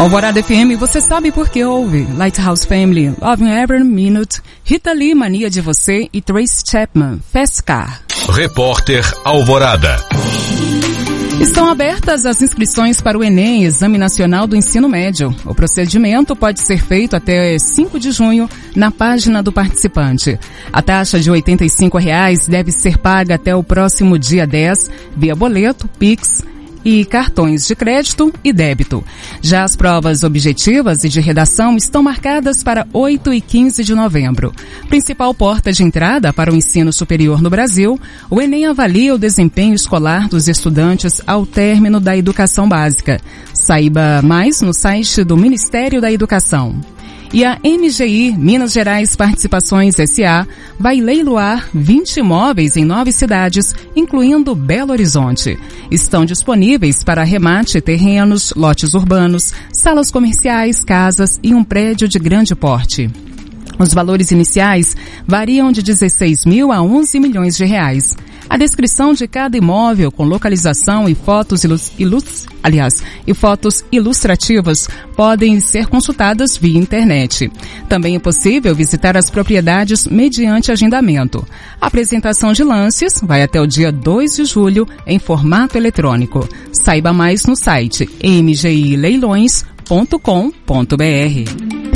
Alvorada FM, você sabe por que ouve? Lighthouse Family, Loving Every Minute, Rita Lee, Mania de Você e Trace Chapman, Fast Car. Repórter Alvorada. Estão abertas as inscrições para o Enem, Exame Nacional do Ensino Médio. O procedimento pode ser feito até 5 de junho na página do participante. A taxa de R$ 85,00 deve ser paga até o próximo dia 10, via boleto, Pix e cartões de crédito e débito. Já as provas objetivas e de redação estão marcadas para 8 e 15 de novembro. Principal porta de entrada para o ensino superior no Brasil, o Enem avalia o desempenho escolar dos estudantes ao término da educação básica. Saiba mais no site do Ministério da Educação. E a MGI, Minas Gerais Participações S.A., vai leiloar 20 imóveis em 9 cidades, incluindo Belo Horizonte. Estão disponíveis para remate terrenos, lotes urbanos, salas comerciais, casas e um prédio de grande porte. Os valores iniciais variam de 16 mil a 11 milhões de reais. A descrição de cada imóvel com localização e fotos ilustrativas podem ser consultadas via internet. Também é possível visitar as propriedades mediante agendamento. A apresentação de lances vai até o dia 2 de julho em formato eletrônico. Saiba mais no site mgileilões.com.br.